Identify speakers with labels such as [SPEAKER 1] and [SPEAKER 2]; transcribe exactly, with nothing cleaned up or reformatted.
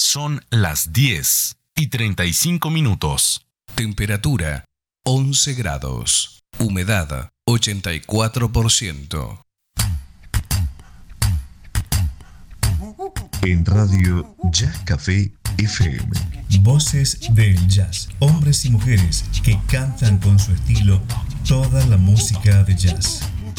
[SPEAKER 1] Son las diez y treinta y cinco minutos.
[SPEAKER 2] Temperatura once grados. Humedad ochenta y cuatro por ciento.
[SPEAKER 3] En Radio Jazz Café F M.
[SPEAKER 4] Voces del jazz. Hombres y mujeres que cantan con su estilo toda la música de jazz.